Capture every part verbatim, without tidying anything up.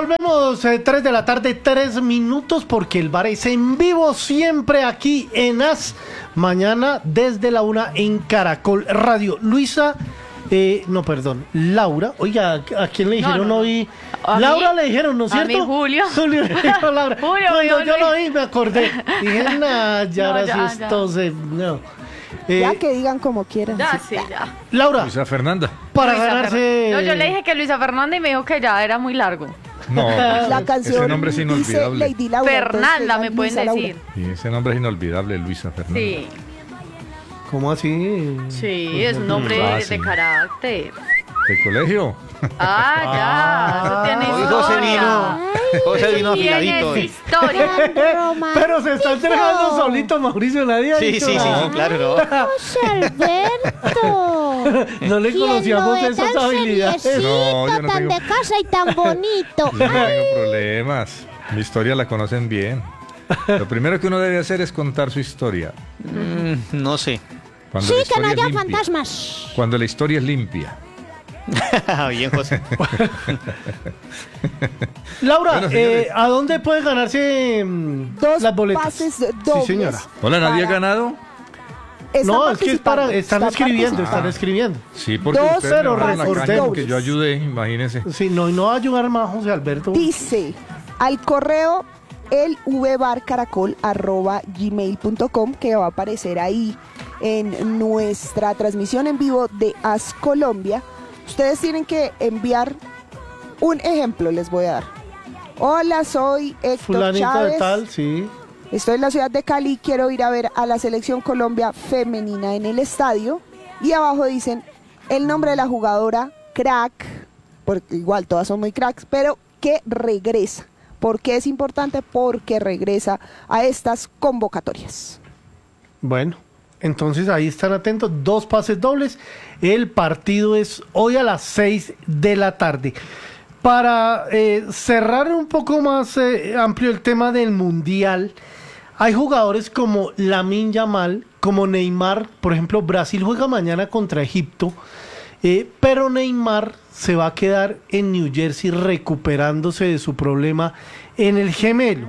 Volvemos, eh, tres de la tarde, tres minutos, porque el bar es en vivo siempre aquí en AS. Mañana desde la una en Caracol Radio. Luisa, eh, no, perdón, Laura. Oiga, ¿a quién le dijeron no, no, hoy? no. Laura mí, le dijeron, ¿no es cierto? A mí Julio. Julio le dijo Laura. Julio, Cuando Julio, yo lo Julio. vi me acordé. Dije, nah, ya No, ahora ya, sí ya. esto se... No. Eh, Ya que digan como quieran. Ya, sí. sí, ya. Laura, Luisa Fernanda. para Luisa ganarse... Fernández. No, yo le dije que Luisa Fernanda y me dijo que ya era muy largo. No, La ese canción nombre es dice inolvidable. Lady Laura. Fernanda entonces me digan pueden Luisa Laura. decir. Sí, ese nombre es inolvidable, Luisa Fernanda. Sí, ¿Cómo así? sí, es un nombre Ah, de sí. carácter. ¿De colegio? Ah, ya, eso tiene Hoy historia. José vino, José vino afiladito. Tienes hoy. historia. Pero se está entregando solito Mauricio, nadie ha Sí, dicho sí, sí, nada. sí, claro, no. José Alberto. No le conocíamos ¿Quién lo ve esas tan habilidades. seriecito, No, yo no tan tengo- de casa y tan bonito? Yo no tengo problemas. Mi historia la conocen bien. Lo primero que uno debe hacer es contar su historia. Mm, no sé. Cuando Sí, la que historia no es haya limpia. fantasmas. Cuando la historia es limpia. Bien, José. Laura, Bueno, señores. eh, ¿a dónde puede ganarse mm, Dos las boletas? pases dobles. Sí, señora. Hola, ¿nadie ha Para- ganado? Están No, es que es para... participando, Están escribiendo, están Ah. escribiendo. Sí, porque Dos, ustedes pero me bajaron la recortemos. caña porque yo ayudé, imagínense. Sí, no, y no va a ayudar más José Alberto. Dice al correo elvbarcaracol arroba gmail punto com, que va a aparecer ahí en nuestra transmisión en vivo de As Colombia. Ustedes tienen que enviar un ejemplo, les voy a dar. Hola, soy Héctor Fulanito Chávez. de tal, sí. Estoy en la ciudad de Cali, quiero ir a ver a la selección Colombia femenina en el estadio. Y abajo dicen el nombre de la jugadora, crack, porque igual todas son muy cracks, pero que regresa. ¿Por qué es importante? Porque regresa a estas convocatorias. Bueno, entonces ahí están atentos. Dos pases dobles. El partido es hoy a las seis de la tarde. Para eh, cerrar un poco más eh, amplio el tema del Mundial, hay jugadores como Lamine Yamal, como Neymar. Por ejemplo, Brasil juega mañana contra Egipto, eh, pero Neymar se va a quedar en New Jersey recuperándose de su problema en el gemelo.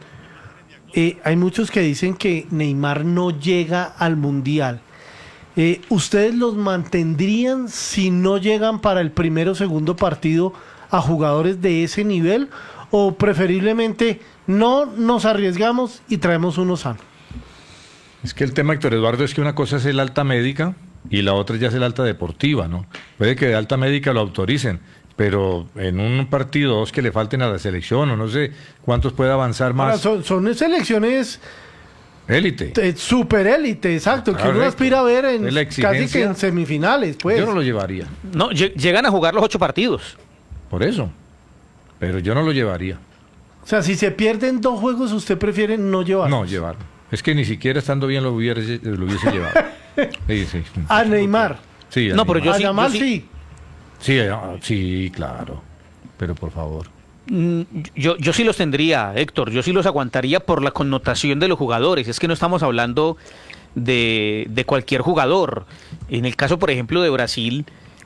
Eh, hay muchos que dicen que Neymar no llega al Mundial. Eh, ¿Ustedes los mantendrían si no llegan para el primero o segundo partido a jugadores de ese nivel? ¿O preferiblemente no nos arriesgamos y traemos uno sano? Es que el tema, Héctor Eduardo, es que una cosa es el alta médica y la otra ya es el alta deportiva, ¿no? Puede que de alta médica lo autoricen, pero en un partido dos que le falten a la selección o no sé cuántos puede avanzar Ahora, más. son, son selecciones Élite. eh, super élite, exacto, que uno Correcto. aspira a ver en, Es la casi que exigencia. en semifinales. Pues. Yo no lo llevaría, No, lle- llegan a jugar los ocho partidos. por eso. Pero yo no lo llevaría. O sea, si se pierden dos juegos, ¿usted prefiere no llevar? No, llevarlo. Es que ni siquiera estando bien lo hubiese, lo hubiese llevado. Sí, sí. A Neymar. Sí, a No, pero yo Neymar. A sí- Yamal sí- sí. Sí, ah, sí, claro. Pero por favor. Mm, Yo, yo sí los tendría, Héctor, yo sí los aguantaría por la connotación de los jugadores. Es que no estamos hablando de, de cualquier jugador. En el caso, por ejemplo, de Brasil,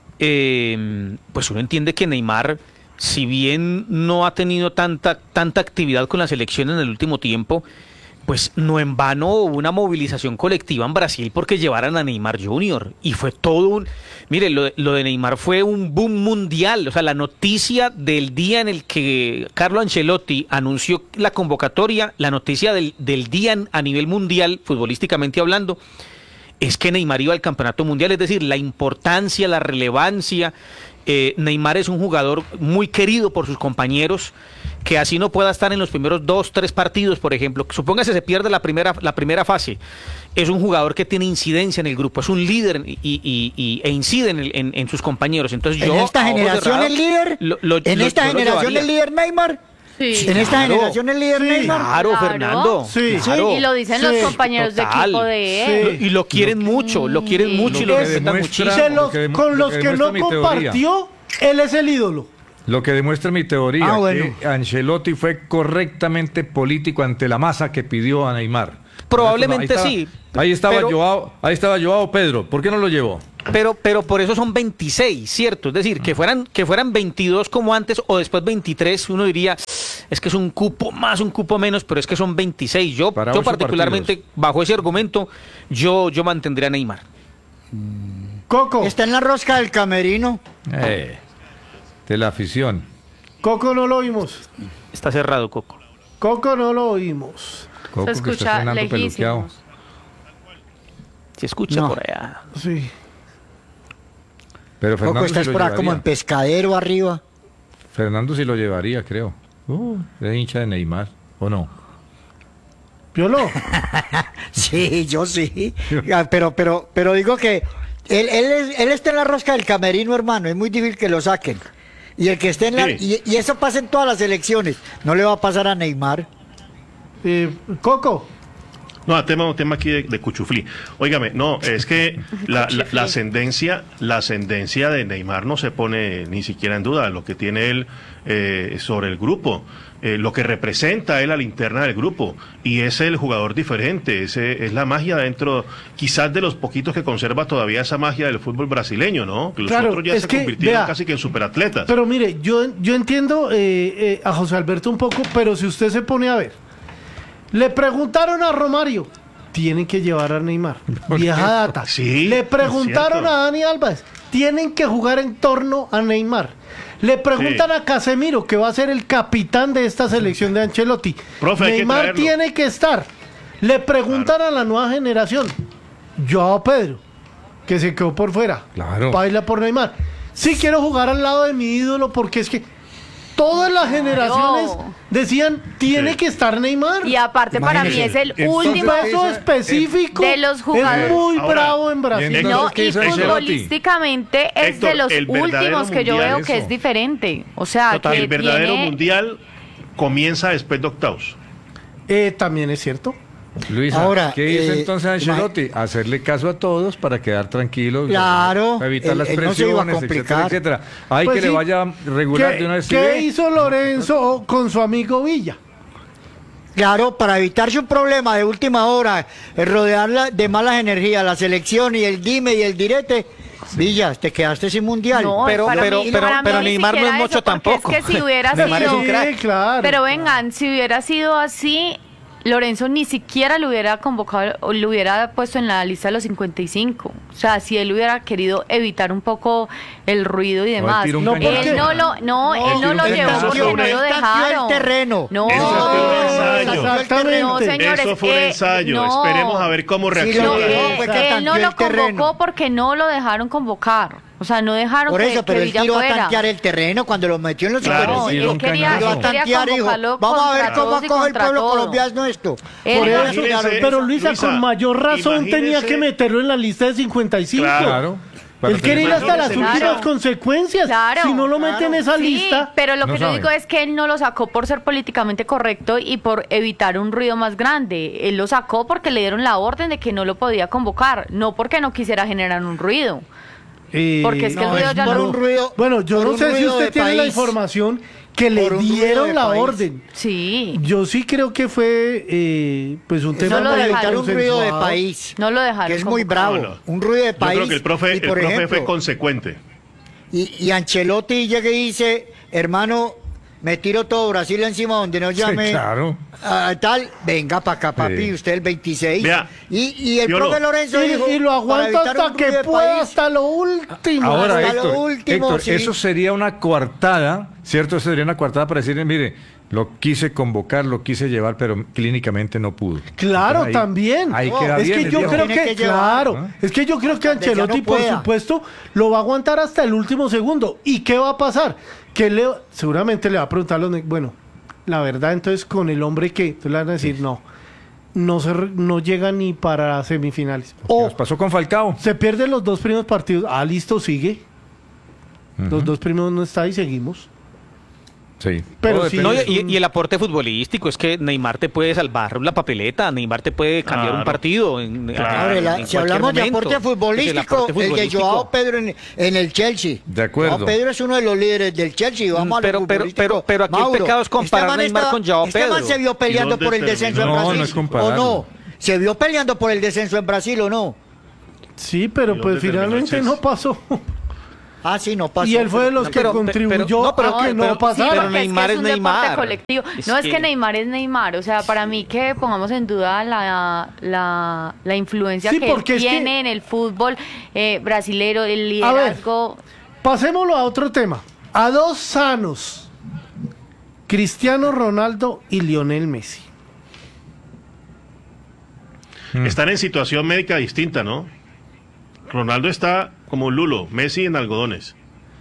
eh, pues uno entiende que Neymar, si bien no ha tenido tanta, tanta actividad con la selección en el último tiempo, pues no en vano hubo una movilización colectiva en Brasil porque llevaran a Neymar junior Y fue todo un... Mire, lo, de- lo de Neymar fue un boom mundial. O sea, la noticia del día en el que Carlo Ancelotti anunció la convocatoria, la noticia del, del día a nivel mundial, futbolísticamente hablando, es que Neymar iba al campeonato mundial. Es decir, la importancia, la relevancia. Eh, Neymar es un jugador muy querido por sus compañeros, que así no pueda estar en los primeros dos, tres partidos, por ejemplo. Supóngase se pierde la primera, la primera fase. Es un jugador que tiene incidencia en el grupo, es un líder y, y- y- e incide en, el- en- en sus compañeros. Entonces En yo, esta a ojos generación cerrados, el líder, lo- lo- en lo- esta yo lo generación llevaría. el líder Neymar, Sí. en esta Claro. generación el líder Sí. Neymar. Claro, Claro. Fernando. Sí. claro. Y lo dicen Sí, los compañeros de total. equipo de él. Sí. Y lo quieren mucho, lo quieren mucho y lo que respetan demuestra- muchísimo. De los- que dem- con lo los que que no demuestra mi teoría. compartió, él es el ídolo. Lo que demuestra mi teoría, Ah, bueno. que Ancelotti fue correctamente político ante la masa que pidió a Neymar. Probablemente Ahí estaba- sí, Ahí estaba, pero- Joao, ahí estaba Joao Pedro. ¿Por qué no lo llevó? Pero, pero por eso son veintiséis, ¿cierto? Es decir, que fueran, que fueran veintidós como antes o después veintitrés, uno diría, es que es un cupo más, un cupo menos, pero es que son veintiséis. Yo, Para yo ocho particularmente, partidos. bajo ese argumento, yo, yo mantendría a Neymar. Coco, Está en la rosca del camerino. Eh, de la afición. Coco no lo oímos. Está cerrado, Coco. Coco no lo oímos. Coco, que está escucha estrenando peluqueado. lejísimos. Se escucha No. por allá. Sí. Pero Coco Fernando está sí lo por ahí como en llevaría. pescadero arriba. Fernando sí lo llevaría, creo. Uh, es hincha de Neymar, ¿o no? Yo no. Sí, yo sí. Ya, Pero, pero, pero digo que él, él, es- él está en la rosca del camerino, hermano. Es muy difícil que lo saquen. Y el que esté en la... Sí. Y, y eso pasa en todas las elecciones. No le va a pasar a Neymar. Eh, Coco, No, tema, un tema aquí de, de Cuchuflí. Óigame, no, es que la, la- la ascendencia, la ascendencia de Neymar no se pone ni siquiera en duda lo que tiene él eh, sobre el grupo, eh, lo que representa él a la interna del grupo, y es el jugador diferente, ese, es la magia dentro, quizás de los poquitos que conserva todavía esa magia del fútbol brasileño, ¿no? Que los Claro, otros ya es se que, convirtieron vea, casi que en superatletas. pero mire, yo, yo entiendo eh, eh, a José Alberto un poco, pero si usted se pone a ver, le preguntaron a Romario, tienen que llevar a Neymar, vieja data. Sí, Le es preguntaron cierto. a Dani Alves, tienen que jugar en torno a Neymar. Le preguntan Sí. a Casemiro, que va a ser el capitán de esta selección de Ancelotti. Profe, hay que Neymar traerlo. tiene que estar. Le preguntan a la nueva generación, Joao Pedro, que se quedó por fuera. Claro. Baila por Neymar. Sí quiero jugar al lado de mi ídolo porque es que todas las generaciones decían, tiene Sí. que estar Neymar. Y aparte para mí es el Entonces, último Un peso específico de los jugadores. es muy Ahora, bravo en Brasil. y No, entonces, ¿qué y hizo Ancelotti? futbolísticamente es Héctor, de los el verdadero últimos que yo mundial, veo que eso. es diferente. O sea, Total, que el verdadero tiene- mundial comienza después de octavos. Eh, también es cierto. Luisa, Ahora, ¿qué hizo eh, entonces Ancelotti? Hacerle caso a todos para quedar tranquilo. Claro, Para evitar él- las él no se iba a presiones, etcétera, complicar. etcétera. Hay Pues que sí. le vaya regular ¿Qué, de una vez. qué ¿sí ve? hizo Lorenzo con su amigo Villa? Claro, para evitarse un problema de última hora, eh, rodearla de malas energías, la selección y el dime y el direte. Villas, te quedaste sin mundial. No, Pero- para pero- mí- pero- para mí pero ni Neymar no es siquiera mucho eso, porque tampoco. Es que si hubiera Neymar es sido... un crack. Sí, claro. Pero vengan, si hubiera sido así, Lorenzo ni siquiera lo hubiera convocado o lo hubiera puesto en la lista de los cincuenta y cinco. O sea, si él hubiera querido evitar un poco el ruido y demás. tira un No, cañazo. porque- Él no lo, no, él no tira un lo llevó cañazo. porque no lo Él tanteó dejaron. el terreno. No, Eso fue un ensayo. Exactamente. No, señores, Eso fue un eh, ensayo. no. Esperemos a ver cómo Sí, reacciona. lo No, que la dijo él, gente. fue que él no tanteó lo el terreno. convocó porque no lo dejaron convocar. O sea, no dejaron Por que, eso, que pero él Villa tiró a fuera. tantear el terreno cuando lo metió en los Claro, No, sí, cincuenta y él un quería, cañazo. Tiró a él quería tantear y dijo, convocarlo vamos a ver contra cómo todos y acoge el contra pueblo todos. colombiano esto. Él Por no- eso, Imagínese, pero Luisa, Luisa, con mayor razón tenía imagínese- que meterlo en la lista de cincuenta y cinco. Claro. Para Él quería ir tener- hasta las Claro. últimas consecuencias. Claro, si no lo mete en esa Sí, lista, pero lo No que yo sabe. digo es que él no lo sacó por ser políticamente correcto y por evitar un ruido más grande. Él lo sacó porque le dieron la orden de que no lo podía convocar, no porque no quisiera generar un ruido. eh, Porque es que el No, ruido es ya por no- un ruido. bueno, yo por no un sé si ruido usted de tiene la país. información que le Por un ruido dieron de la país. orden. Sí, Yo sí creo que fue eh, pues un tema No lo Para medio evitar un ruido de consensuado. país. no lo dejaron Que es muy convocar. bravo. No, no. Un ruido de Yo país. creo que el profe, y el por profe ejemplo, fue consecuente. Y, y Ancelotti llega y dice, hermano, me tiro todo Brasil encima donde no Sí, llame claro. a tal, venga para acá, papi, Sí. usted el veintiséis. Vea, y, y el Piolo. profe Lorenzo Y, dijo, y lo para aguanta evitar hasta un que ruido de pueda, país, hasta lo último. Ahora, Hasta lo Héctor, último, Héctor, sí. eso sería una coartada, ¿cierto? Eso sería una coartada para decirle, mire, lo quise convocar, lo quise llevar, pero clínicamente no pudo. Claro, Entonces, ahí- también. Ahí No, queda es bien. que el yo viejo. creo Tiene que, que llevar, claro, ¿no? es que yo creo que Donde ya Ancelotti, no por pueda. supuesto, lo va a aguantar hasta el último segundo. ¿Y qué va a pasar? Que le, seguramente le va a preguntar a los, ne- bueno, la verdad, entonces con el hombre que, entonces le van a decir, no, no se, re- no llega ni para semifinales. ¿Qué O nos pasó con Falcao? se pierden los dos primeros partidos. Ah, listo, sigue. Los dos primeros no está y seguimos. Sí. Pero Todo sí, depende. No, y, es un- y el aporte futbolístico es que Neymar te puede salvar la papeleta, Neymar te puede cambiar Claro. un partido. En, Claro. en- Ahora, en si cualquier hablamos de momento. aporte Es futbolístico, aporte el de futbolístico. Joao Pedro en, en el Chelsea. De acuerdo. Joao Pedro es uno de los líderes del Chelsea. Vamos a lo Pero- pero- futbolístico. pero- pero aquí el Mauro, pecado es comparar este man Neymar estaba- con Joao este man Pedro. se vio peleando ¿Y dónde por el terminó? descenso en No, Brasil. no es compararlo. ¿O no? ¿Se vio peleando por el descenso en Brasil o no? Sí, pero ¿Y pues dónde terminó el finalmente Chelsea? no pasó. Ah, sí, no pasó. Y él fue de los No, que pero- contribuyó pero- no, pero- a que no pero- Sí, pasara. pero porque Neymar es, que es es un Neymar. deporte colectivo. Es no, es que- que Neymar es Neymar. O sea, para mí que pongamos en duda la, la, la influencia Sí, que él porque es que- tiene en el fútbol eh, brasilero, el A ver. liderazgo. Pasémoslo a otro tema. A dos sanos. Cristiano Ronaldo y Lionel Messi. Están en situación médica distinta, ¿no? Ronaldo está como un lulo, Messi en algodones.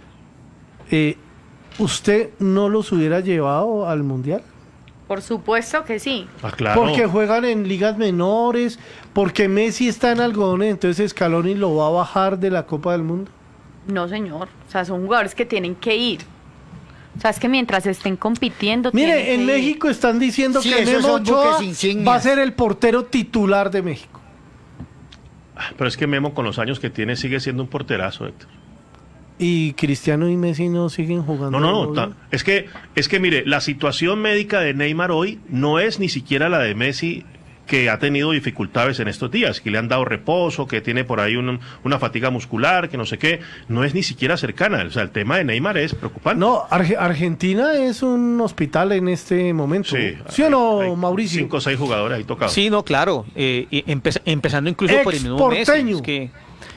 Eh, ¿Usted no los hubiera llevado al Mundial? Por supuesto que sí. Ah, claro. Porque juegan en ligas menores, porque Messi está en algodones, entonces Scaloni lo va a bajar de la Copa del Mundo. No, señor. O sea, son jugadores que tienen que ir. O sea, es que mientras estén compitiendo. Mire, tienen que en ir. México están diciendo Sí, que esos Memo son buques Ochoa insignias. va a ser el portero titular de México. Pero es que Memo con los años que tiene sigue siendo un porterazo, Héctor. Y Cristiano y Messi no siguen jugando. No, no, no. bien. ta- Es que, es que mire, la situación médica de Neymar hoy no es ni siquiera la de Messi, que ha tenido dificultades en estos días, que le han dado reposo, que tiene por ahí un- una fatiga muscular, que no sé qué. No es ni siquiera cercana. O sea, el tema de Neymar es preocupante. No, Arge- Argentina es un hospital en este momento. Sí, ¿Sí o no, hay Mauricio? Cinco o seis jugadores ahí tocados. Sí, no, claro. eh, y empez- empezando incluso por el mismo Messi. Exporteño. Es que,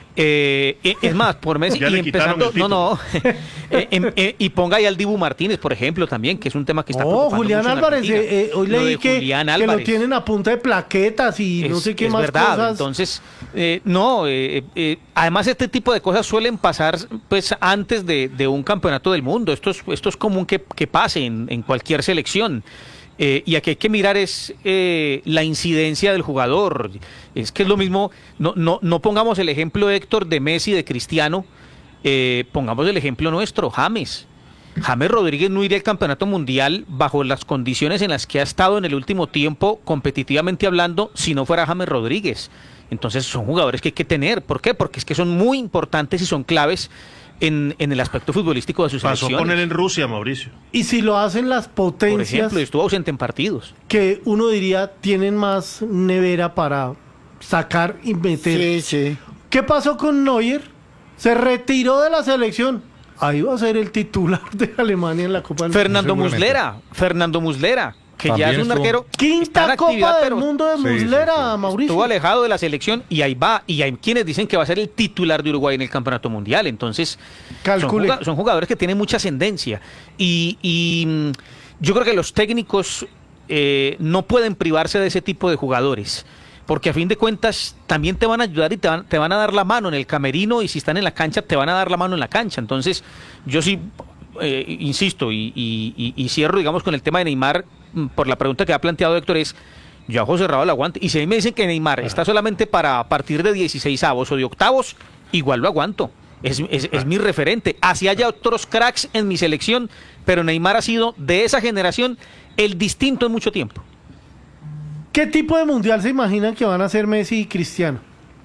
eh, eh, es más, por Messi Ya y le quitaron empezando. el No, no. eh, em- eh, y ponga ahí al Dibu Martínez, por ejemplo, también, que es un tema que está No, preocupando Julián mucho en Álvarez, Argentina. eh, eh, hoy Lo leí de que, Julián que lo Álvarez. tienen a punta de plaquetas y no Es- sé qué es más verdad. cosas. Entonces, eh, no, eh, eh, además este tipo de cosas suelen pasar pues antes de, de un campeonato del mundo. Esto es, esto es común que, que pase en, en cualquier selección. Eh, y aquí hay que mirar es eh, la incidencia del jugador. Es que es lo mismo, no, no, no pongamos el ejemplo, Héctor, de Messi, de Cristiano, eh, pongamos el ejemplo nuestro, James. James Rodríguez no iría al campeonato mundial bajo las condiciones en las que ha estado en el último tiempo, competitivamente hablando, si no fuera James Rodríguez. Entonces son jugadores que hay que tener. ¿Por qué? Porque es que son muy importantes y son claves en, en el aspecto futbolístico de sus Pasó selecciones. con él en Rusia, Mauricio. Y si lo hacen las Por potencias ejemplo, estuvo ausente en partidos. que uno diría tienen más nevera para sacar y meter. Sí, sí. ¿Qué pasó con Neuer? Se retiró de la selección. Ahí va a ser el titular de Alemania en la Copa del Mundo. Fernando seguramente. Muslera, Fernando Muslera, que ya También es un estuvo. arquero. está Quinta en actividad, Copa del pero Mundo de Sí, sí, Muslera, sí. Mauricio. estuvo alejado de la selección y ahí va. Y hay quienes dicen que va a ser el titular de Uruguay en el campeonato mundial. Entonces, son, Calcule. juga- son jugadores que tienen mucha ascendencia. Y, y, mm, yo creo que los técnicos eh, no pueden privarse de ese tipo de jugadores. Porque a fin de cuentas también te van a ayudar y te van, te van a dar la mano en el camerino, y si están en la cancha te van a dar la mano en la cancha. Entonces yo sí, eh, insisto y, y- y- y cierro digamos con el tema de Neymar, mm, por la pregunta que ha planteado Héctor, es yo a ojo cerrado el aguante. Y si a mí me dicen que Neymar está solamente para a partir de dieciséis avos o de octavos, igual lo aguanto. Es, es- es mi referente. Así haya otros cracks en mi selección, pero Neymar ha sido de esa generación el distinto en mucho tiempo. ¿Qué tipo de mundial se imaginan que van a hacer Messi y Cristiano?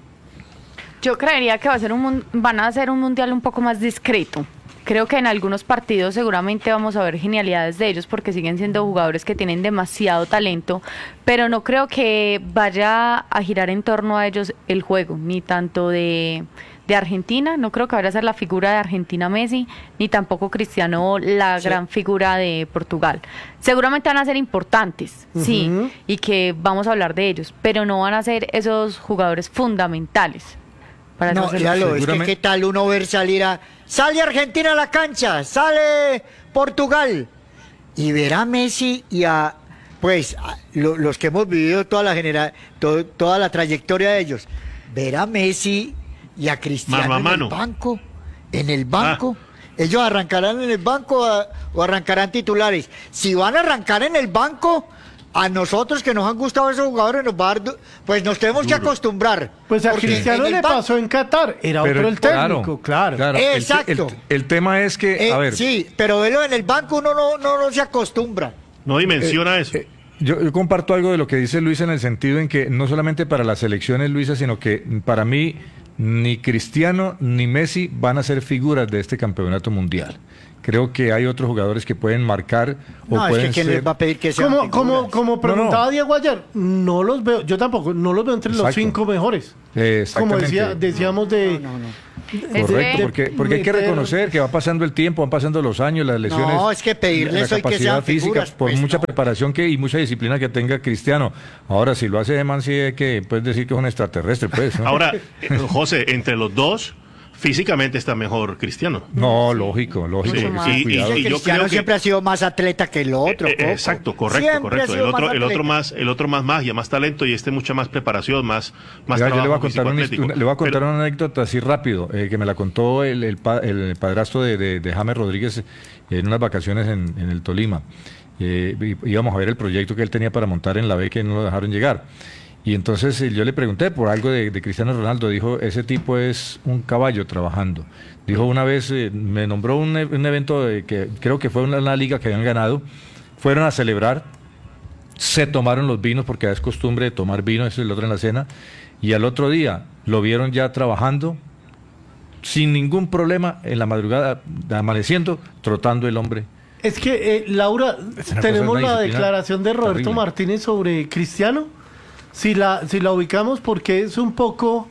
Yo creería que va a ser un, mun- van a hacer un mundial un poco más discreto. Creo que en algunos partidos seguramente vamos a ver genialidades de ellos porque siguen siendo jugadores que tienen demasiado talento, pero no creo que vaya a girar en torno a ellos el juego, ni tanto de, de Argentina, no creo que vaya a ser la figura de Argentina Messi, ni tampoco Cristiano la Sí. gran figura de Portugal. Seguramente van a ser importantes, sí, Ujú. y que vamos a hablar de ellos, pero no van a ser esos jugadores fundamentales. Para No, esa ya selección. lo, es que Seguramente- qué tal uno ver salir a... Sale Argentina a la cancha, sale Portugal. Y ver a Messi y a... Pues, a lo- los que hemos vivido toda la genera, to- toda la trayectoria de ellos. Ver a Messi y a Cristiano Mano a en mano. el banco. En el banco. ¿Ellos arrancarán en el banco a- o arrancarán titulares? Si van a arrancar en el banco... A nosotros que nos han gustado esos jugadores nos va a dar du- pues nos tenemos que acostumbrar. Pues a Porque Cristiano en el le ban- pasó en Qatar, era Pero otro el claro, técnico, claro. claro. El te- Exacto. El, el tema es que, Eh, a ver, sí, pero verlo en el banco uno no, no, no se acostumbra. No dimensiona eso. eh, yo, yo comparto algo de lo que dice Luisa en el sentido en que no solamente para las elecciones, Luisa, sino que para mí ni Cristiano ni Messi van a ser figuras de este campeonato mundial. Creo que hay otros jugadores que pueden marcar o No, es pueden que ¿quién ser... les va a pedir que sean Como, figuras? como, como preguntaba No, no. Diego ayer, no los veo, yo tampoco, no los veo entre los Exacto. cinco mejores. Eh, Como exactamente. decía, decíamos de... No, no, no. Es Correcto, que- porque, porque hay que meter- reconocer que va pasando el tiempo, van pasando los años, las lesiones. No, es que pedirles la hoy que capacidad sean física, figuras, por pues, mucha no. preparación que y mucha disciplina que tenga Cristiano. Ahora, si lo hace de man, sí hay que puedes decir que es un extraterrestre, pues. ¿no? Ahora, eh, José, entre los dos, físicamente está mejor Cristiano. No, lógico, lógico. Sí, hay que más. tener y- y- cuidado. Ese yo Cristiano creo que- siempre ha sido más atleta que el otro. Eh, eh, Coco. exacto, correcto, Siempre ha correcto. El sido otro, más el otro atleta. más, el otro más magia, más talento y este mucha más preparación, más, más Mira, yo le voy a trabajo contar, una, físico-atlético. una- le voy a contar Pero- una anécdota así rápido, eh, que me la contó el, el, pa- el padrastro de, de, de James Rodríguez en unas vacaciones en, en el Tolima. Eh, í- íbamos a ver el proyecto que él tenía para montar en la B que no lo dejaron llegar. Y entonces eh, yo le pregunté por algo de, de Cristiano Ronaldo, dijo, ese tipo es un caballo trabajando. Dijo una vez, eh, me nombró un, e- un evento de que creo que fue una, una liga que habían ganado, fueron a celebrar, se tomaron los vinos porque es costumbre de tomar vino, eso es el otro en la cena, y al otro día lo vieron ya trabajando sin ningún problema en la madrugada, amaneciendo, trotando el hombre. Es que, eh, Laura, Es una tenemos cosa, una la disciplina declaración de Roberto terrible. Martínez sobre Cristiano. Si la, si la ubicamos, porque es un poco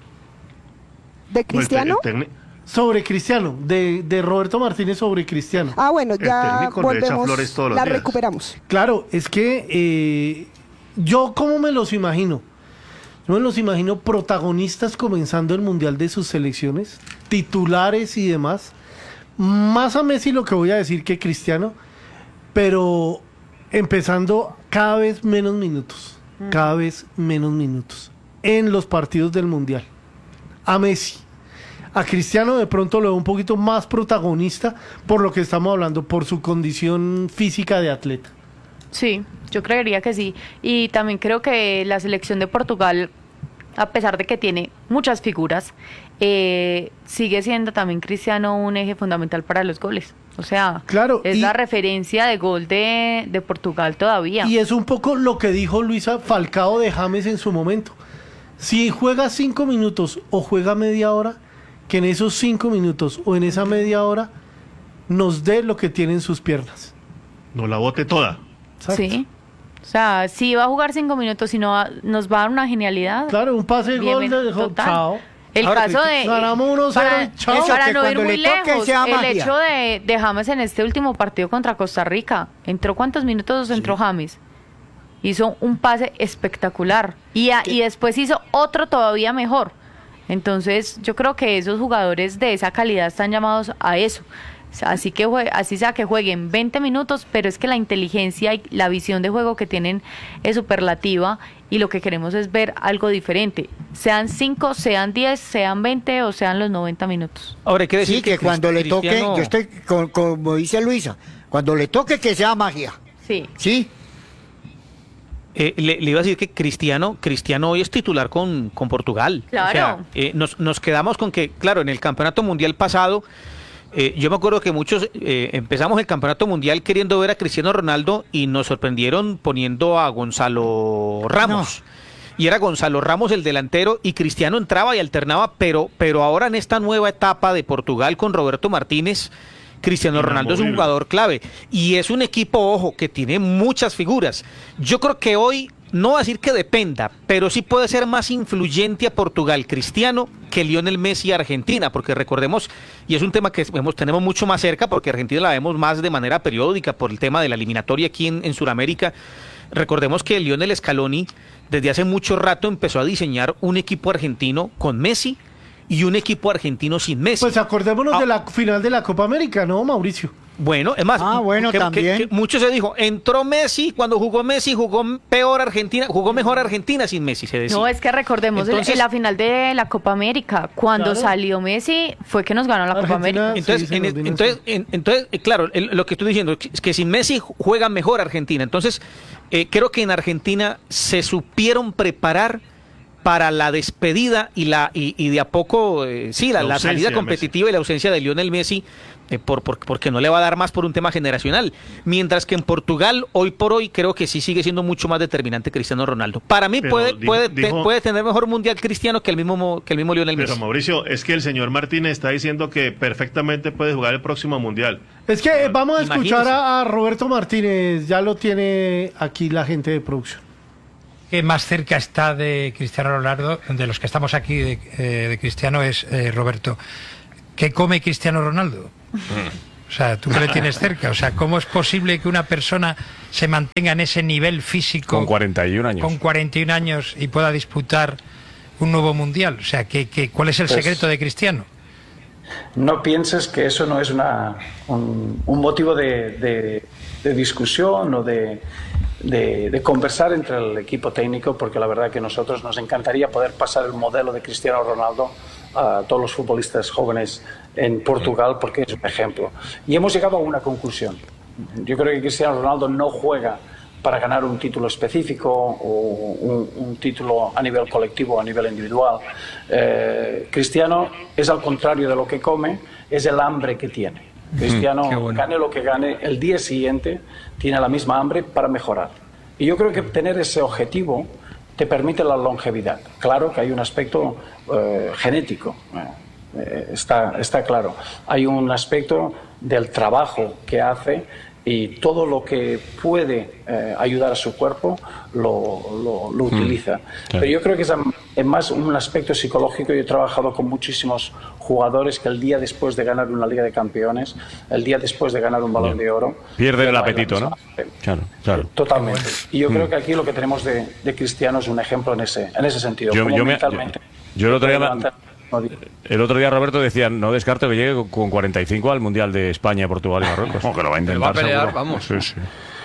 ¿De el te- Cristiano? el tecni- sobre Cristiano, de, de Roberto Martínez sobre Cristiano. Ah, bueno, el ya técnico le echa volvemos, flores todos los la días. recuperamos. Claro, es que eh, yo cómo me los imagino. Yo me los imagino protagonistas comenzando el Mundial de sus selecciones, titulares y demás. Más a Messi lo que voy a decir que Cristiano, pero empezando cada vez menos minutos, cada vez menos minutos en los partidos del Mundial. A Messi. A Cristiano de pronto lo veo un poquito más protagonista por lo que estamos hablando, por su condición física de atleta. Sí, yo creería que sí. Y también creo que la selección de Portugal, a pesar de que tiene muchas figuras, eh, sigue siendo también Cristiano un eje fundamental para los goles. O sea, Claro, es y- la referencia de gol de, de Portugal todavía. Y es un poco lo que dijo Luisa Falcao de James en su momento. Si juega cinco minutos o juega media hora, que en esos cinco minutos o en esa media hora nos dé lo que tienen sus piernas. No la bote toda. Exacto. Sí. O sea, si va a jugar cinco minutos y no va- nos va a dar una genialidad. Claro, un pase de gol Bien, de total. chao. El Ahora, caso de... ganamos uno cero para, y chao. Eso para que no ir cuando muy le toque lejos, sea el magia. hecho de, de James en este último partido contra Costa Rica. ¿Entró cuántos minutos entró James? Hizo un pase espectacular. Y, a- y después hizo otro todavía mejor. Entonces, yo creo que esos jugadores de esa calidad están llamados a eso. O sea, Así que jue- así sea que jueguen veinte minutos, pero es que la inteligencia y la visión de juego que tienen es superlativa y lo que queremos es ver algo diferente. Sean cinco, sean diez, sean veinte o sean los noventa minutos. Ahora hay que decir Sí, que, cuando le toque, Cristiano- yo estoy con- como dice Luisa, cuando le toque que sea magia. Sí. Sí, Eh, le, le iba a decir que Cristiano, Cristiano hoy es titular con, con Portugal. Claro. O sea, eh, nos, nos quedamos con que, claro, en el campeonato mundial pasado, eh, yo me acuerdo que muchos eh, empezamos el campeonato mundial queriendo ver a Cristiano Ronaldo y nos sorprendieron poniendo a Gonzalo Ramos. Y era Gonzalo Ramos el delantero y Cristiano entraba y alternaba, pero, pero ahora en esta nueva etapa de Portugal con Roberto Martínez, Cristiano Ronaldo es un Inamovible. jugador clave y es un equipo, ojo, que tiene muchas figuras. Yo creo que hoy, no voy a decir que dependa, pero sí puede ser más influyente a Portugal Cristiano que Lionel Messi a Argentina, porque recordemos, y es un tema que vemos, tenemos mucho más cerca, porque Argentina la vemos más de manera periódica por el tema de la eliminatoria aquí en, en Sudamérica. Recordemos que Lionel Scaloni desde hace mucho rato empezó a diseñar un equipo argentino con Messi y un equipo argentino sin Messi. Pues acordémonos Ah. de la final de la Copa América, ¿no, Mauricio? Bueno, es más, Ah, bueno, que, también. que- que mucho se dijo, entró Messi, cuando jugó Messi jugó peor Argentina, jugó mejor Argentina sin Messi, se decía. No, es que recordemos el- Entonces- la final de la Copa América. Cuando Claro. salió Messi, fue que nos ganó la Copa Argentina- América. Entonces, Sí, se en- nos vino entonces, en- entonces eh, claro, el- lo que estoy diciendo es que sin Messi juega mejor Argentina. Entonces, eh, creo que en Argentina se supieron preparar para la despedida y la y, y de a poco, eh, sí, la, La la ausencia salida de competitiva y la ausencia de Lionel Messi eh, por, por- porque no le va a dar más por un tema generacional. Mientras que en Portugal, hoy por hoy, creo que sí sigue siendo mucho más determinante Cristiano Ronaldo. Para mí Pero puede, dijo- puede, dijo- puede tener mejor mundial Cristiano que el mismo, Mo- que el mismo Lionel Pero Messi. Mauricio, es que el señor Martínez está diciendo que perfectamente puede jugar el próximo mundial. Es que eh, vamos a escuchar Imagínese. a, a Roberto Martínez, ya lo tiene aquí la gente de producción. Que más cerca está de Cristiano Ronaldo, de los que estamos aquí de, eh, de Cristiano, es eh, Roberto. ¿Qué come Cristiano Ronaldo? O sea, tú que le tienes cerca. O sea, ¿cómo es posible que una persona se mantenga en ese nivel físico Con cuarenta y un años. con cuarenta y un años y pueda disputar un nuevo mundial? O sea, ¿qué, qué, ¿cuál es el Pues- secreto de Cristiano? No pienses que eso no es una, un, un motivo de, de- de discusión o de, de- de conversar entre el equipo técnico, porque la verdad que nosotros nos encantaría poder pasar el modelo de Cristiano Ronaldo a todos los futbolistas jóvenes en Portugal, porque es un ejemplo. Y hemos llegado a una conclusión. Yo creo que Cristiano Ronaldo no juega para ganar un título específico o un, un título a nivel colectivo o a nivel individual. Eh, Cristiano es al contrario de lo que come, es el hambre que tiene. Cristiano, qué bueno. gane lo que gane, el día siguiente tiene la misma hambre para mejorar. Y yo creo que tener ese objetivo te permite la longevidad. Claro que hay un aspecto eh, genético, eh, eh, está, está claro. Hay un aspecto del trabajo que hace y todo lo que puede eh, ayudar a su cuerpo lo, lo, lo utiliza. Pero yo creo que es, am- es más un aspecto psicológico. Yo he trabajado con muchísimos jugadores que el día después de ganar una Liga de Campeones, el día después de ganar un Balón de Oro, Pierden ya el no hay la apetito, misma ¿no? hambre. Claro, claro. Totalmente. Y yo creo que aquí lo que tenemos de, de Cristiano es un ejemplo en ese, en ese sentido. Yo- Como yo me- mentalmente. yo- yo el otro día me- Levantar- no, digo. El otro día Roberto decía, no descarto que llegue con- con cuarenta y cinco al Mundial de España, Portugal y Marruecos. que lo va a intentar. Pero va a pelear, seguro. vamos. Sí, sí.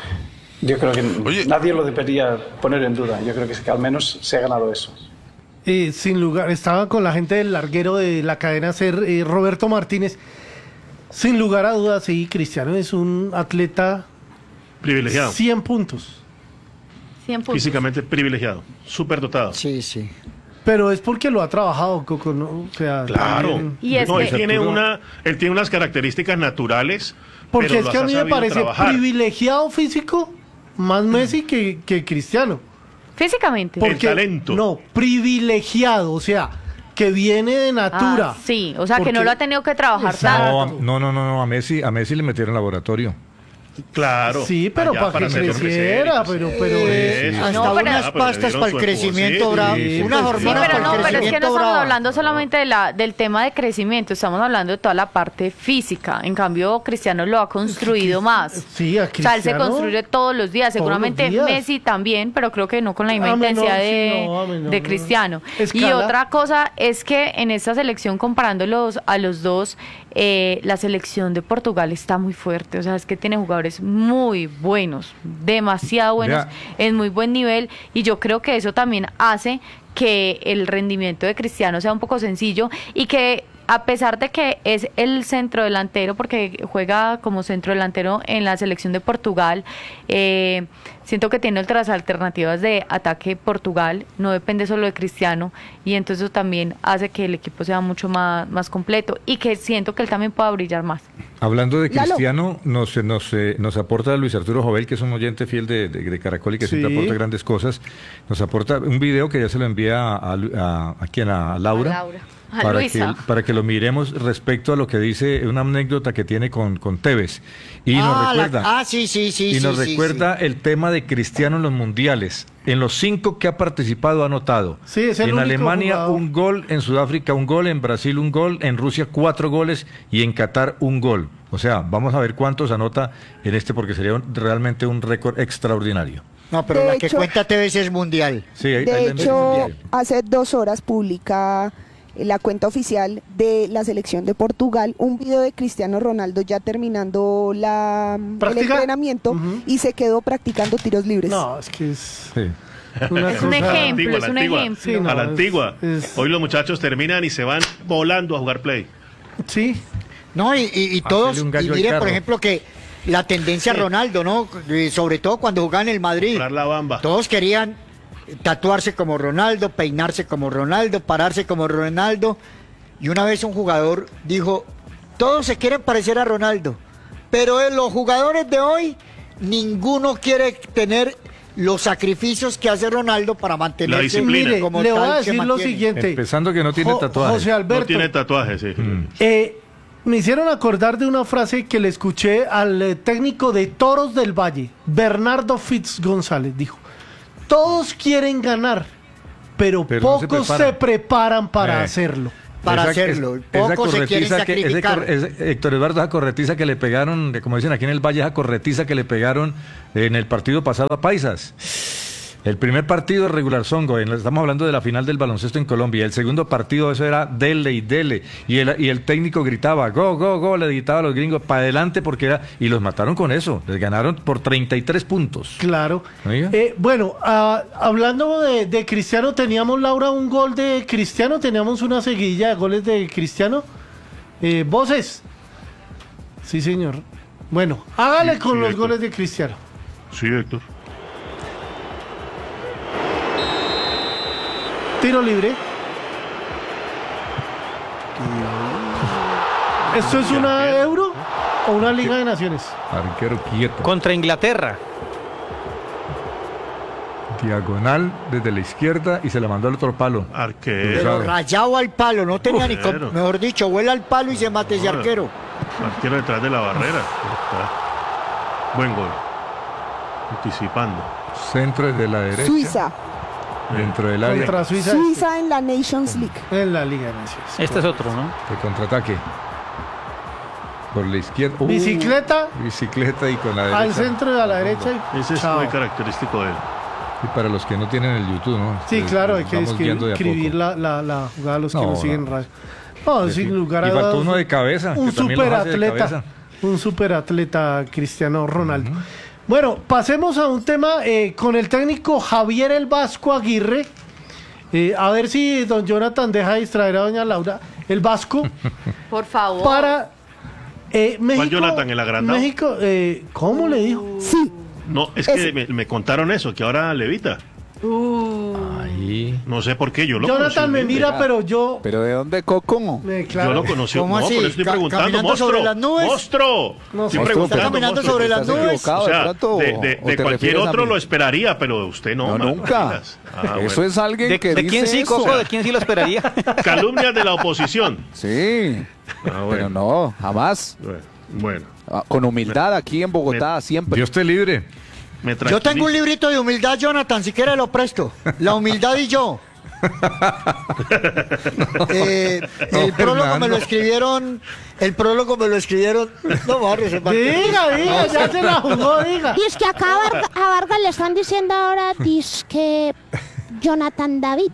Yo creo que Oye. nadie lo debería poner en duda. Yo creo que, sí, que al menos se ha ganado eso. Eh, sin lugar, estaba con la gente del larguero de la cadena SER, eh, Roberto Martínez. Sin lugar a dudas, sí, Cristiano es un atleta Privilegiado. cien puntos. cien puntos. Físicamente privilegiado. Súper dotado. Sí, sí. Pero es porque lo ha trabajado, Coco, ¿no? O sea, Claro. también- Y es no, que- él tiene una, él tiene unas características naturales. Porque pero es las que a ha mí me sabido parece trabajar. privilegiado físico más Messi que, que Cristiano. Físicamente. Porque, talento. No, privilegiado, o sea, que viene de natura. Ah, sí, o sea, que Porque- no lo ha tenido que trabajar Exacto. tanto. No, no, no, no, a Messi, a Messi le metieron laboratorio. Claro. Sí, pero allá para que hacerlo creciera, crecer y pero, pero Eh, Eso. hasta No, pero- unas Ah, pero le pastas dieron para el su crecimiento esposito, bravo, sí, unas pues, hormonas Sí, pero para no, el pero es que crecimiento no estamos bravo. hablando solamente de la, del tema de crecimiento, estamos hablando de toda la parte física. En cambio, Cristiano lo ha construido más. Sí, a O sea, él se Cristiano construye todos los días. todos los Seguramente días. Messi también, pero creo que no con la misma A menor, intensidad sí, de, no, a menor, de no. Cristiano. Y Escala. otra cosa es que en esta selección, comparándolos a los dos, eh, la selección de Portugal está muy fuerte. O sea, es que tiene jugadores muy buenos, demasiado buenos, Vea. en muy buen nivel. Y yo creo que eso también hace que el rendimiento de Cristiano sea un poco sencillo y que a pesar de que es el centro delantero, porque juega como centro delantero en la selección de Portugal, eh, siento que tiene otras alternativas de ataque Portugal, no depende solo de Cristiano, y entonces eso también hace que el equipo sea mucho más, más completo y que siento que él también pueda brillar más. Hablando de Lalo. Cristiano, nos, nos, eh, nos aporta Luis Arturo Jovel, que es un oyente fiel de, de- de Caracol y que siempre Sí. aporta grandes cosas. Nos aporta un video que ya se lo envía a, Lu- a, ¿a quién? A Laura. A Laura. A para, Luisa. que, para que lo miremos respecto a lo que dice, una anécdota que tiene con, con Tevez. Y nos ah, la- recuerda, ah, sí, sí, sí. y sí, nos sí, recuerda el tema de Cristiano en los mundiales. En los cinco que ha participado ha anotado. Sí, es el en único Alemania jugador. un gol, en Sudáfrica un gol, en Brasil un gol, en Rusia cuatro goles y en Qatar un gol. O sea, vamos a ver cuántos anota en este porque sería un- realmente un récord extraordinario. sí. No, pero De la que hecho- cuenta T V C es mundial. Sí, ahí- ahí De la hecho, mundial. hace dos horas publica eh, la cuenta oficial de la selección de Portugal un video de Cristiano Ronaldo ya terminando la, el ¿Práctica? entrenamiento Ujú. y se quedó practicando tiros libres. No, es que es Sí. una Es un cosa- ejemplo. Antigua, es la un antigua. ejemplo. Sí, no, a la es- antigua. es- Hoy los muchachos terminan y se van volando a jugar play. Sí, No, y, y- y Hacerle todos, un y gallo al mire, por carro. ejemplo, que la tendencia Sí. Ronaldo, ¿no? Y sobre todo cuando jugaba en el Madrid. Comprar la bamba. Todos querían tatuarse como Ronaldo, peinarse como Ronaldo, pararse como Ronaldo. Y una vez un jugador dijo, todos se quieren parecer a Ronaldo, pero de los jugadores de hoy, ninguno quiere tener los sacrificios que hace Ronaldo para mantenerse Mire, como le voy tal a se decir lo mantiene. siguiente. Empezando que no tiene Jo- tatuajes. José Alberto. No tiene tatuajes, sí. Mm. Eh, me hicieron acordar de una frase que le escuché al eh, técnico de Toros del Valle, Bernardo Fitz González. Dijo: todos quieren ganar, pero, Pero no se pocos se preparan. preparan, para Eh. hacerlo. Para Esa- hacerlo, es- pocos esa se quieren corretiza que- ese sacrificar. cor- ese- Héctor Eduardo, esa corretiza que le pegaron, como dicen aquí en el Valle, esa corretiza que le pegaron en el partido pasado a Paisas. El primer partido regular zongo, en- estamos hablando de la final del baloncesto en Colombia. El segundo partido, eso era dele y dele. Y el, y el técnico gritaba, go, go, go, le gritaba a los gringos, para adelante, porque era. Y los mataron con eso. Les ganaron por treinta y tres puntos. Claro. Oiga. Eh, bueno, ah, hablando de, de Cristiano, teníamos, Laura, un gol de Cristiano, teníamos una seguidilla de goles de Cristiano. Eh, ¿Voces? Sí, señor. Bueno, hágale Sí, con sí, los Héctor. goles de Cristiano. Sí, Héctor. Tiro libre. ¿Esto es una Euro o una Liga de Naciones? Arquero quieto. Contra Inglaterra. Diagonal desde la izquierda y se la mandó al otro palo. Arquero. Pero rayado al palo, no tenía ni, Arquero. com- mejor dicho, vuela al palo y se mate ese Joder. arquero. Arquero detrás de la barrera. Está. Buen gol. Anticipando. Centro desde la derecha. Suiza. Dentro del área. Contra Suiza. Suiza en la Nations League. En la Liga de Naciones. Este es otro, ¿no? De contraataque. Por la izquierda. Uh, Bicicleta bicicleta y con la derecha. al centro y a la derecha. y Ese es chao. muy característico de él. Y para los que no tienen el YouTube, ¿no? Sí, Pues, claro, hay que vamos escribir, guiando de a escribir poco. la, la, la jugada a los que No, nos siguen en no. radio. No, Sí, sin sí. lugar a Y faltó dudas, uno de cabeza, Un que también lo hace de superatleta. cabeza. Un superatleta, Cristiano Ronaldo. Bueno, pasemos a un tema eh, con el técnico Javier el Vasco Aguirre. Eh, a ver si don Jonathan deja distraer a doña Laura. El Vasco. Por favor. Para eh, México. Jonathan, el agrandado? México, eh, ¿cómo le dijo? Sí. No, es Ese. que me, me contaron eso, que ahora levita. Ahí. No sé por qué, yo lo Jonathan me conocí. mira, pero yo. ¿Pero de dónde, Coco? eh, claro. Yo lo conocí. ¿Cómo no, así? por eso estoy Ca- preguntando. caminando ¡Monstruo! sobre las nubes? ¡Monstruo! No, Estoy monstruo, preguntando, ¿está caminando monstruo. sobre las ¿Estás nubes? equivocado O sea, de pronto? de, de- ¿O de te cualquier refieres a otro mí? lo esperaría, pero usted no. No, mano, nunca. digas. Ah, Eso bueno. es alguien ¿De, que de quién dice sí, eso. Coco? ¿De quién sí lo esperaría? Calumnias de la oposición. Sí, Ah, pero bueno. no, jamás. Bueno, bueno. Ah, Con humildad aquí en Bogotá, siempre. Dios te libre. Me Yo tengo un tranquiliza. librito de humildad, Jonathan, si quiere lo presto. La humildad y yo. Eh, el No, prólogo me Fernando. lo escribieron, el prólogo me lo escribieron. No, voy a reservar. Diga, diga, ya se la jugó, diga. Y es que acá a Varga- a Vargas le están diciendo ahora, dice que Jonathan David.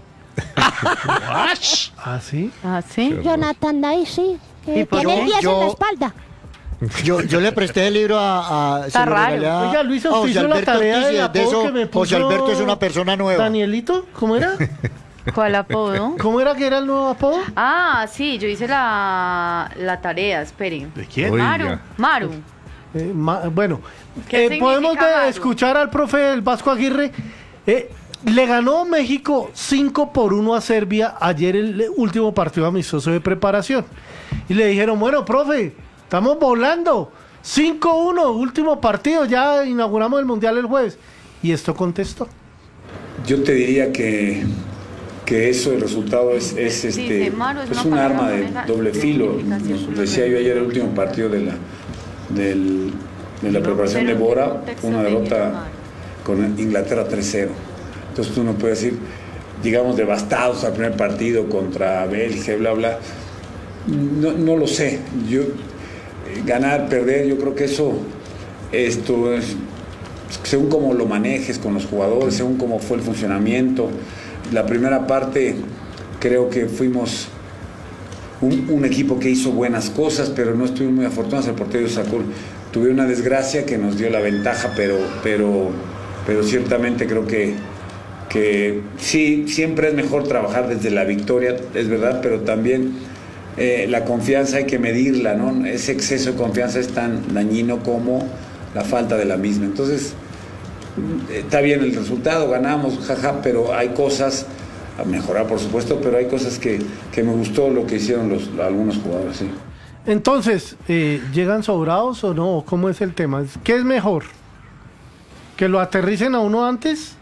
¿Ah, sí? ¿Ah, sí? Jonathan David, sí. Que ¿Y por tiene qué? el diez en Yo- la espalda. Yo, yo le presté el libro a, a, Está se lo raro. regalé a- Oiga, Luisa, a usted José hizo la Alberto tarea Ortiz, del y de apodo eso, que me puso José Alberto es una persona nueva. Danielito, ¿cómo era? ¿Cuál apodo? ¿Cómo era que era el nuevo apodo? Ah, sí, yo hice la, la tarea, esperen. ¿De quién? Oiga. Maru, Maru. Eh, ma- bueno, ¿Qué eh, significa podemos de- Maru? escuchar al profe el Vasco Aguirre. Eh, le ganó México cinco por uno a Serbia ayer el último partido amistoso de preparación. Y le dijeron, bueno, profe, estamos volando. cinco uno, último partido, ya inauguramos el Mundial el jueves. Y esto contestó. Yo te diría que, que eso, el resultado es, es, Dice, este, Maru, es es una un palabra arma de moneda- doble filo. significación. Decía yo ayer el último partido de la, del- de la preparación de Pero Bora, un texto una de derrota Maru. con Inglaterra tres cero. Entonces tú no puedes decir, digamos, devastados al primer partido contra Bélgica, bla, bla. No, no lo sé. Yo, eh, ganar, perder, yo creo que eso, esto es, según cómo lo manejes con los jugadores, según cómo fue el funcionamiento. La primera parte creo que fuimos un, un equipo que hizo buenas cosas, pero no estuvimos muy afortunados. El portero sacó, tuve una desgracia que nos dio la ventaja, pero, pero, pero ciertamente creo que, que sí, siempre es mejor trabajar desde la victoria, es verdad, pero también eh, la confianza hay que medirla, ¿no? Ese exceso de confianza es tan dañino como la falta de la misma. Entonces, está bien el resultado, ganamos, jaja, pero hay cosas a mejorar, por supuesto, pero hay cosas que, que me gustó lo que hicieron los, algunos jugadores, sí. Entonces, eh, ¿llegan sobrados o no? ¿Cómo es el tema? ¿Qué es mejor? ¿Que lo aterricen a uno antes?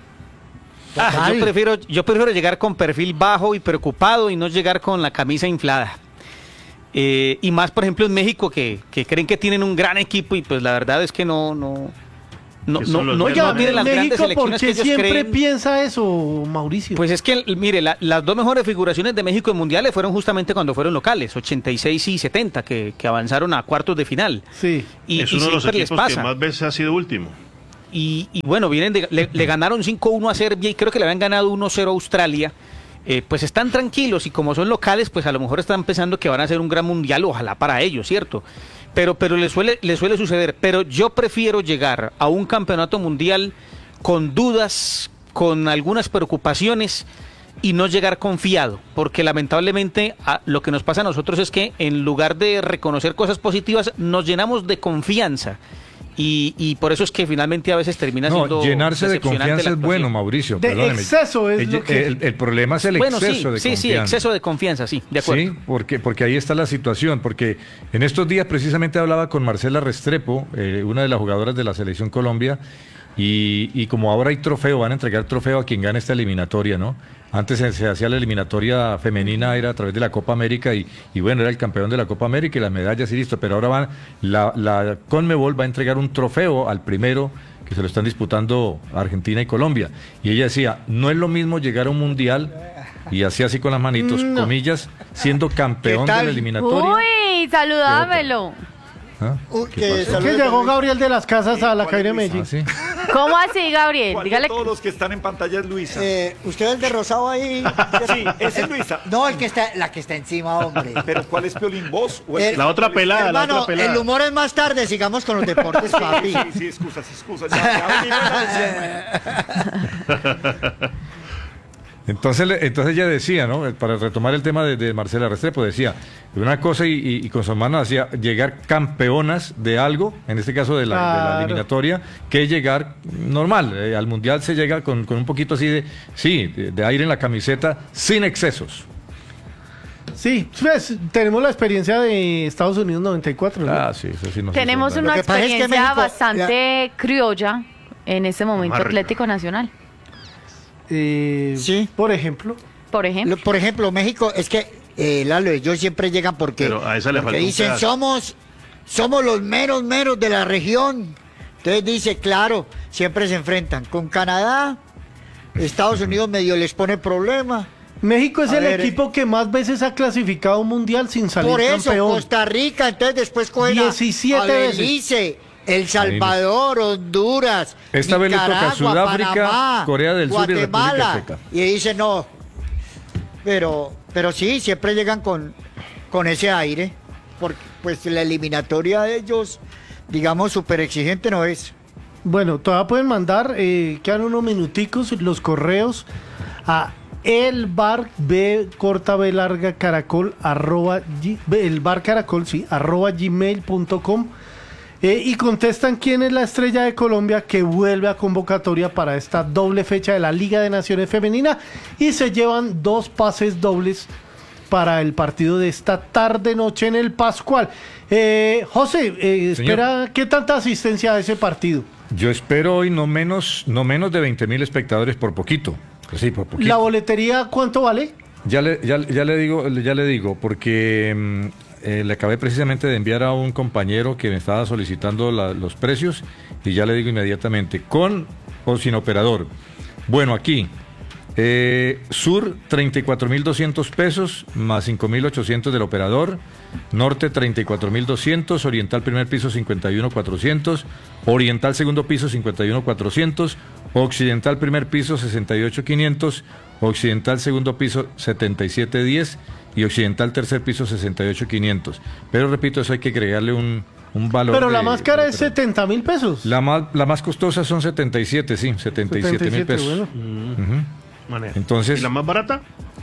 Ah, yo prefiero, yo prefiero llegar con perfil bajo y preocupado y no llegar con la camisa inflada. Eh, y más, por ejemplo, en México, que, que creen que tienen un gran equipo y pues la verdad es que no, no, no, no, no, Oiga, no tienen las grandes México, ¿por selecciones que qué ellos siempre creen. piensa eso, Mauricio? Pues es que, mire, la- las dos mejores figuraciones de México en mundiales fueron justamente cuando fueron locales, ochenta y seis y setenta, que, que avanzaron a cuartos de final. Sí. Y, es y uno de los siempre les equipos que pasa. más veces ha sido último. Y, y bueno, vienen de- le, le ganaron cinco uno a Serbia y creo que le habían ganado uno cero a Australia. Eh, pues están tranquilos y como son locales, pues a lo mejor están pensando que van a hacer un gran mundial, ojalá para ellos, ¿cierto? Pero, pero les suele, les suele suceder. Pero yo prefiero llegar a un campeonato mundial con dudas, con algunas preocupaciones y no llegar confiado, porque lamentablemente a- lo que nos pasa a nosotros es que en lugar de reconocer cosas positivas, nos llenamos de confianza. Y, y por eso es que finalmente a veces termina No, siendo llenarse de decepcionante confianza la es bueno, actuación. Mauricio. De perdóneme. exceso es el, lo que- el- el problema es el Bueno, sí, exceso de sí, sí, confianza. exceso de confianza, sí, de acuerdo. Sí, porque, porque ahí está la situación, porque en estos días precisamente hablaba con Marcela Restrepo, eh, una de las jugadoras de la Selección Colombia, y, y como ahora hay trofeo, van a entregar trofeo a quien gane esta eliminatoria, ¿no? Antes se, se hacía la eliminatoria femenina, era a través de la Copa América, y, y bueno, era el campeón de la Copa América y las medallas y listo, pero ahora van, la, la Conmebol va a entregar un trofeo al primero, que se lo están disputando Argentina y Colombia. Y ella decía, no es lo mismo llegar a un mundial, y así así con las manitos, No. comillas, siendo campeón ¿Qué de tal? la eliminatoria. Uy, saludámelo. ¿Ah? Uy, ¿Qué que pasó? Es saludos que de llegó Luis. Gabriel de las Casas a la calle de Medellín. Ah, ¿sí? ¿Cómo así, Gabriel? ¿Cuál de Dígale. todos los que están en pantalla es Luisa? Eh, ¿Usted es el de rosado ahí? Sí, ese es Luisa. No, el que está, la que está encima, hombre. Pero ¿cuál es Piolín? ¿Vos o el El- que- La otra pelada, la Hermano, otra pelada. el humor es más tarde, sigamos con los deportes, papi. Sí, sí, excusas, excusas. Ya, ya venimos al- Entonces, le- entonces ella decía, ¿no? Para retomar el tema de, de Marcela Restrepo, decía, una cosa y, y- y con su hermano hacía llegar campeonas de algo, en este caso de la, de la Claro. eliminatoria, que llegar normal. Eh, al Mundial se llega con, con un poquito así de, sí, de, de aire en la camiseta, sin excesos. Sí, pues, tenemos la experiencia de Estados Unidos noventa y cuatro. ¿no? Ah, sí, eso sí no se Tenemos suelta. una Lo que pasa es que experiencia México- bastante criolla en este momento Más rica. Atlético Nacional, Eh, Sí. Por ejemplo. por ejemplo. Lo- Por ejemplo, México, es que eh, Lalo, ellos siempre llegan porque, Pero a esa le porque falta un dicen, pedazo. somos, somos los meros meros de la región. Entonces dice, claro, siempre se enfrentan con Canadá, Estados Unidos medio les pone problema. México es A el ver, equipo que más veces ha clasificado a un mundial sin salir Por eso, campeón. Costa Rica, entonces después cogen a- diecisiete a veces. Belice, El Salvador, Honduras, Esta vez le toca Nicaragua, Sudáfrica, Panamá, Corea del Sur y República Guatemala. Checa. Y dice no, pero, pero sí, siempre llegan con, con ese aire, porque pues la eliminatoria de ellos, digamos, súper exigente no es. Bueno, todavía pueden mandar, eh, quedan unos minuticos, los correos a el bar b corta b larga caracol arroba gi- el bar caracol sí arroba gmail punto com eh, y contestan quién es la estrella de Colombia que vuelve a convocatoria para esta doble fecha de la Liga de Naciones Femenina y se llevan dos pases dobles para el partido de esta tarde noche en el Pascual. Eh, José, eh, espera, ¿qué tanta asistencia a ese partido? Yo espero hoy no menos, no menos de veinte mil espectadores por poquito. Pues sí, por poquito. ¿La boletería cuánto vale? Ya le, ya, ya le digo, ya le digo, porque mm, eh, le acabé precisamente de enviar a un compañero que me estaba solicitando la- los precios y ya le digo inmediatamente, con o sin operador. Bueno, aquí, eh, Sur treinta y cuatro mil doscientos pesos más cinco mil ochocientos del operador, Norte treinta y cuatro mil doscientos, Oriental primer piso cincuenta y uno mil cuatrocientos, Oriental segundo piso cincuenta y uno mil cuatrocientos, Occidental primer piso sesenta y ocho mil quinientos, Occidental segundo piso setenta y siete mil diez y Occidental tercer piso sesenta y ocho mil quinientos. Pero repito, eso hay que agregarle un, un valor. Pero la de- máscara de es operador. setenta mil pesos. La más, la más costosa son setenta y siete, sí, setenta y siete mil setenta y siete, pesos. bueno. Ujú. Manera. Entonces, ¿Y la más barata?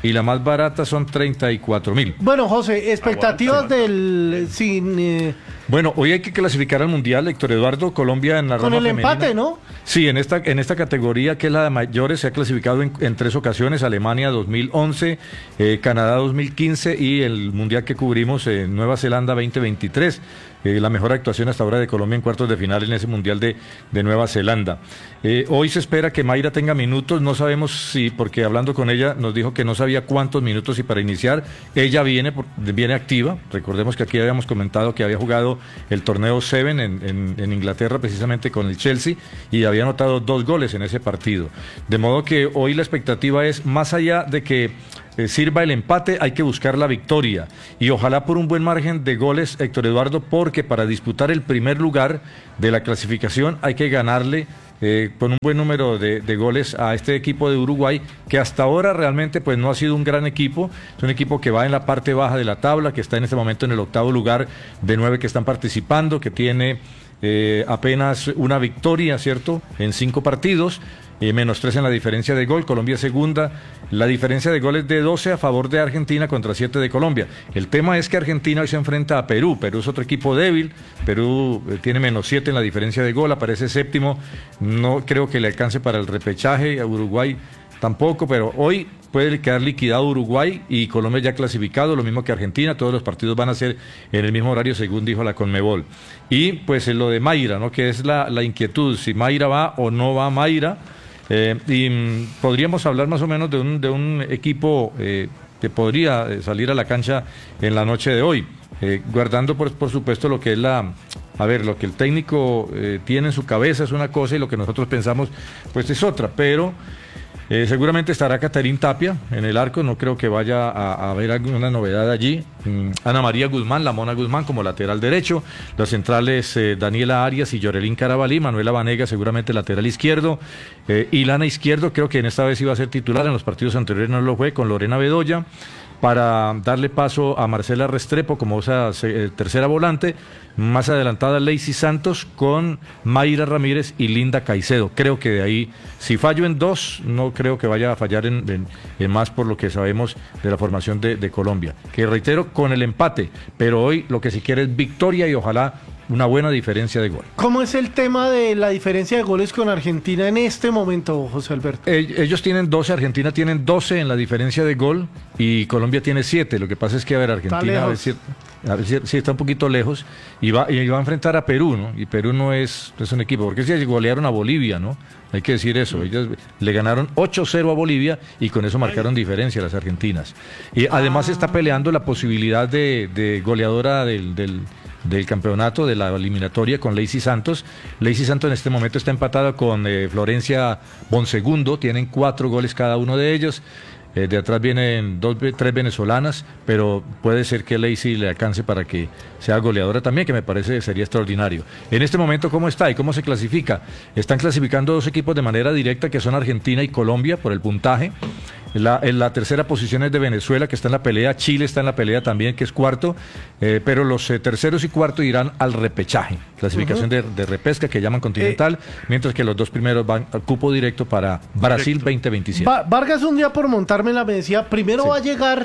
y la más barata son treinta y cuatro mil. Bueno, José, expectativas del... sin eh, Bueno, hoy hay que clasificar al Mundial, Héctor Eduardo. Colombia en la Con rama el femenina. empate, ¿no? Sí, en esta, en esta categoría, que es la de mayores, se ha clasificado en, en tres ocasiones: Alemania dos mil once, eh, Canadá dos mil quince y el Mundial que cubrimos en Nueva Zelanda veinte veintitrés. Eh, la mejor actuación hasta ahora de Colombia en cuartos de final en ese Mundial de, de Nueva Zelanda. Eh, hoy se espera que Mayra tenga minutos, no sabemos si, porque hablando con ella nos dijo que no sabía cuántos minutos y para iniciar. Ella viene, por- viene activa, recordemos que aquí habíamos comentado que había jugado el torneo Seven en, en, en Inglaterra precisamente con el Chelsea y había anotado dos goles en ese partido. De modo que hoy la expectativa es, más allá de que eh, sirva el empate, hay que buscar la victoria y ojalá por un buen margen de goles, Héctor Eduardo, porque para disputar el primer lugar de la clasificación hay que ganarle eh, con un buen número de, de goles a este equipo de Uruguay, que hasta ahora realmente pues no ha sido un gran equipo. Es un equipo que va en la parte baja de la tabla, que está en este momento en el octavo lugar de nueve que están participando, que tiene eh, apenas una victoria, ¿cierto?, en cinco partidos. Eh, menos tres en la diferencia de gol. Colombia segunda. La diferencia de goles de doce a favor de Argentina contra siete de Colombia. El tema es que Argentina hoy se enfrenta a Perú. Perú es otro equipo débil. Perú eh, tiene menos siete en la diferencia de gol, aparece séptimo. No creo que le alcance para el repechaje. A Uruguay tampoco, pero hoy puede quedar liquidado Uruguay y Colombia ya clasificado, lo mismo que Argentina. Todos los partidos van a ser en el mismo horario, según dijo la Conmebol. Y pues en lo de Mayra, ¿no?, que es la, la inquietud, si Mayra va o no va Mayra. Eh, y mm, podríamos hablar más o menos de un, de un equipo eh, que podría eh, salir a la cancha en la noche de hoy, eh, guardando por, por supuesto lo que es la, a ver, lo que el técnico eh, tiene en su cabeza es una cosa y lo que nosotros pensamos pues es otra, pero eh, seguramente estará Caterín Tapia en el arco, no creo que vaya a, a haber alguna novedad allí. Mm, Ana María Guzmán, la Mona Guzmán como lateral derecho, los centrales eh, Daniela Arias y Yorelín Carabalí, Manuela Vanega seguramente lateral izquierdo, eh, Ilana Izquierdo creo que en esta vez iba a ser titular, en los partidos anteriores no lo fue, con Lorena Bedoya, para darle paso a Marcela Restrepo como esa se- eh, tercera volante, más adelantada Lacey Santos con Mayra Ramírez y Linda Caicedo. Creo que de ahí, si fallo en dos, no creo que vaya a fallar en, en- en más por lo que sabemos de la formación de, de Colombia. Que reitero, con el empate, pero hoy lo que se quiere es victoria y ojalá una buena diferencia de gol. ¿Cómo es el tema de la diferencia de goles con Argentina en este momento, José Alberto? Eh, Ellos tienen doce, Argentina tienen doce en la diferencia de gol y Colombia tiene siete. Lo que pasa es que, a ver, Argentina a ver lejos. si, a ver si- si está un poquito lejos y va, y va a enfrentar a Perú, ¿no? Y Perú no es, no es un equipo, porque si golearon a Bolivia, ¿no? Hay que decir eso. Ellos le ganaron ocho cero a Bolivia y con eso marcaron diferencia las argentinas. Y además está peleando la posibilidad de, de goleadora del, del, del campeonato, de la eliminatoria con Lacey Santos. Lacey Santos en este momento está empatada con eh, Florencia Bonsegundo, tienen cuatro goles cada uno de ellos. Eh, de atrás vienen dos, ve- tres venezolanas, pero puede ser que Lacey le alcance para que sea goleadora también, que me parece que sería extraordinario. En este momento, ¿cómo está y cómo se clasifica? Están clasificando dos equipos de manera directa, que son Argentina y Colombia, por el puntaje. La, en la tercera posición es de Venezuela, que está en la pelea. Chile está en la pelea también, que es cuarto. Eh, pero los eh, terceros y cuartos irán al repechaje, clasificación de, de repesca que llaman continental, mientras que los dos primeros van al cupo directo para Brasil veinte veintisiete. Va- Vargas un día por montármela me decía, primero va a llegar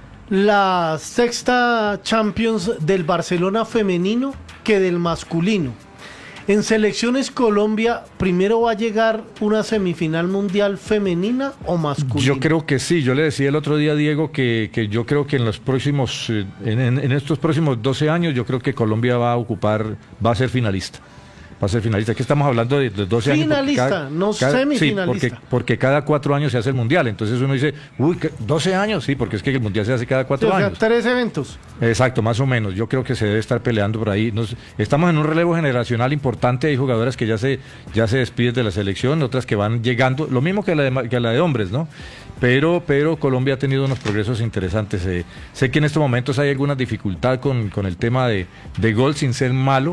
la sexta Champions del Barcelona femenino que del masculino. En selecciones Colombia, primero va a llegar una semifinal mundial femenina o masculina. Yo creo que sí, yo le decía el otro día a Diego que, que yo creo que en los próximos, eh, en, en- en estos próximos doce años, yo creo que Colombia va a ocupar, va a ser finalista. Va a ser finalista. Aquí estamos hablando de, de doce años. porque Finalista, no semifinalista. Sí, porque, porque cada cuatro años se hace el mundial. Entonces uno dice, uy, ¿qué? doce años, sí, porque es que el mundial se hace cada cuatro O sea, años. tres eventos. Exacto, más o menos. Yo creo que se debe estar peleando por ahí. Nos- estamos en un relevo generacional importante. Hay jugadoras que ya se ya se despiden de la selección, otras que van llegando. Lo mismo que la de, ma- que la de hombres, ¿no? Pero, pero Colombia ha tenido unos progresos interesantes. Eh, sé que en estos momentos hay alguna dificultad con, con el tema de, de gol sin ser malo.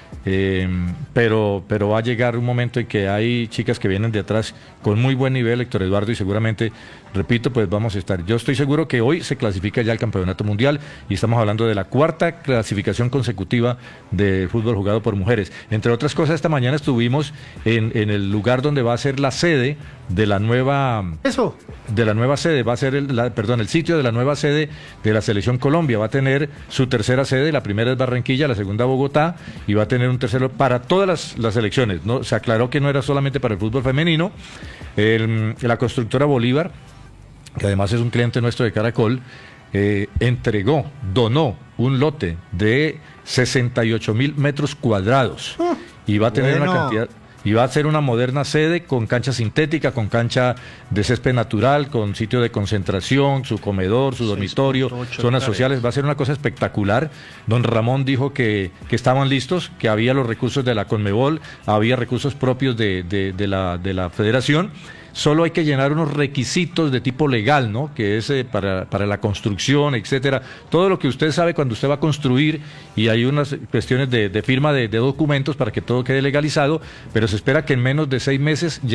Eh, pero, pero va a llegar un momento en que hay chicas que vienen de atrás con muy buen nivel, Héctor Eduardo, y seguramente, repito, pues vamos a estar. Yo estoy seguro que hoy se clasifica ya el Campeonato Mundial y estamos hablando de la cuarta clasificación consecutiva de fútbol jugado por mujeres. Entre otras cosas, esta mañana estuvimos en, en el lugar donde va a ser la sede de la nueva... Eso. De la nueva sede, va a ser, el, la, perdón, el sitio de la nueva sede de la Selección Colombia. Va a tener su tercera sede, la primera es Barranquilla, la segunda Bogotá, y va a tener un tercero para todas las, las selecciones, ¿no? Se aclaró que no era solamente para el fútbol femenino. El, la constructora Bolívar, que además es un cliente nuestro de Caracol, eh, entregó, donó un lote de sesenta y ocho mil metros cuadrados y va a tener Bueno. una cantidad... Y va a ser una moderna sede con cancha sintética, con cancha de césped natural, con sitio de concentración, su comedor, su dormitorio, zonas sociales. Va a ser una cosa espectacular. Don Ramón dijo que, que estaban listos, que había los recursos de la Conmebol, había recursos propios de, de, de, la, de la federación. Solo hay que llenar unos requisitos de tipo legal, ¿no? Que es eh, para, para la construcción, etcétera. Todo lo que usted sabe cuando usted va a construir, y hay unas cuestiones de, de firma de, de documentos para que todo quede legalizado, pero se espera que en menos de seis meses